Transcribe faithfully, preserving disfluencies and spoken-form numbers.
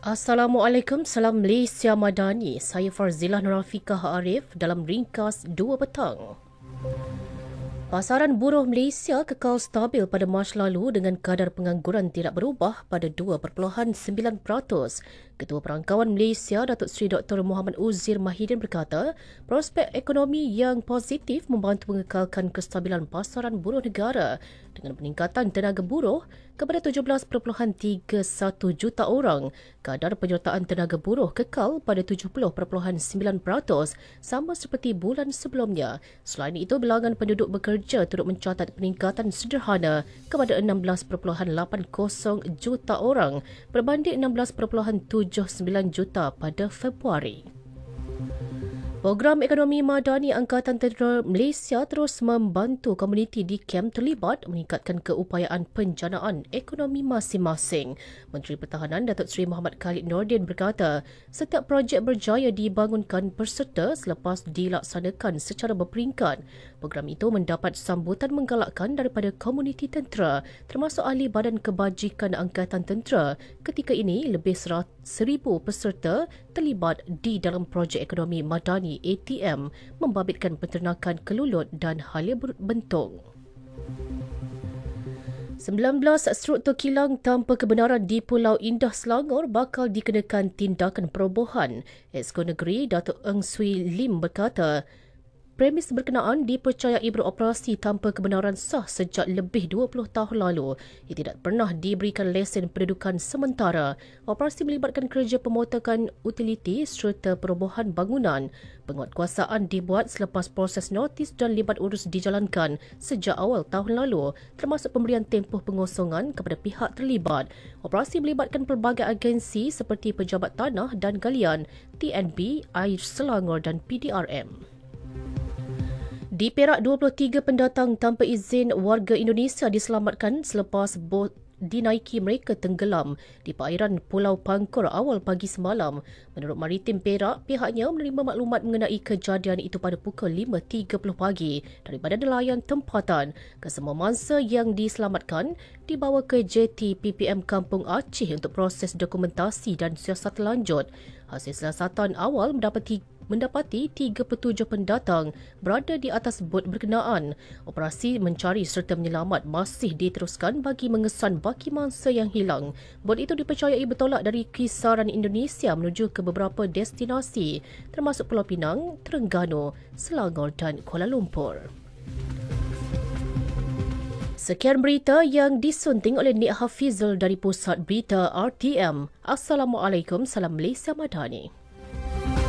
Assalamualaikum, salam Malaysia Madani. Saya Farzilah Nurafiqah Arif dalam ringkas dua petang. Pasaran buruh Malaysia kekal stabil pada Mac lalu dengan kadar pengangguran tidak berubah pada dua perpuluhan sembilan peratus. Ketua Perangkawan Malaysia Datuk Seri Doktor Muhammad Uzir Mahidin berkata, prospek ekonomi yang positif membantu mengekalkan kestabilan pasaran buruh negara dengan peningkatan tenaga buruh kepada tujuh belas perpuluhan tiga satu juta orang. Kadar penyertaan tenaga buruh kekal pada tujuh puluh perpuluhan sembilan peratus sama seperti bulan sebelumnya. Selain itu, bilangan penduduk bekerja turut mencatat peningkatan sederhana kepada enam belas perpuluhan lapan kosong juta orang berbanding enam belas perpuluhan tujuh sembilan juta pada Februari. Program Ekonomi Madani Angkatan Tentera Malaysia terus membantu komuniti di kem terlibat meningkatkan keupayaan penjanaan ekonomi masing-masing. Menteri Pertahanan Datuk Seri Muhammad Khalid Nordin berkata, setiap projek berjaya dibangunkan peserta selepas dilaksanakan secara berperingkat. Program itu mendapat sambutan menggalakkan daripada komuniti tentera termasuk ahli Badan Kebajikan Angkatan Tentera. Ketika ini, lebih seribu peserta terlibat di dalam projek ekonomi Madani A T M membabitkan penternakan kelulut dan halia bentung. sembilan belas struktur kilang tanpa kebenaran di Pulau Indah Selangor bakal dikenakan tindakan perobohan. Exco Negeri Datuk Eng Swee Lim berkata, premis berkenaan dipercayai beroperasi tanpa kebenaran sah sejak lebih dua puluh tahun lalu. Ia tidak pernah diberikan lesen pendudukan sementara. Operasi melibatkan kerja pemotokan utiliti serta perobohan bangunan. Penguatkuasaan dibuat selepas proses notis dan libat urus dijalankan sejak awal tahun lalu, termasuk pemberian tempoh pengosongan kepada pihak terlibat. Operasi melibatkan pelbagai agensi seperti Pejabat Tanah dan Galian, T N B, Air Selangor dan P D R M. Di Perak, dua puluh tiga pendatang tanpa izin warga Indonesia diselamatkan selepas bot dinaiki mereka tenggelam di perairan Pulau Pangkor awal pagi semalam. Menurut Maritim Perak, pihaknya menerima maklumat mengenai kejadian itu pada pukul lima tiga puluh pagi daripada nelayan tempatan. Kesemua mangsa yang diselamatkan dibawa ke J T P P M Kampung Aceh untuk proses dokumentasi dan siasat lanjut. Hasil siasatan awal mendapati mendapati tiga puluh tujuh pendatang berada di atas bot berkenaan. Operasi mencari serta menyelamat masih diteruskan bagi mengesan baki mangsa yang hilang. Bot itu dipercayai bertolak dari kisaran Indonesia menuju ke beberapa destinasi termasuk Pulau Pinang, Terengganu, Selangor dan Kuala Lumpur. Sekian berita yang disunting oleh Nik Hafizul dari Pusat Berita R T M. Assalamualaikum, salam Malaysia Madani.